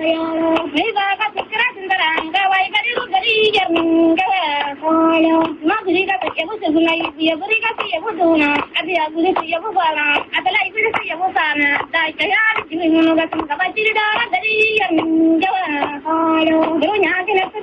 Riba fikra sindaranga wai gari jarninga koyo ma guri ka ke busu sunai ya guri ka ke buduna abiya guri ke bubala atala guri ke bubana dai kaya guri no ga tun ka bajiri da gari jarninga koyo dunya ke